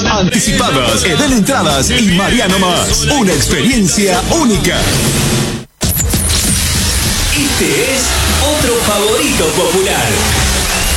Anticipadas, Eden Entradas y Mariano Más. Una experiencia única. Este es otro favorito popular.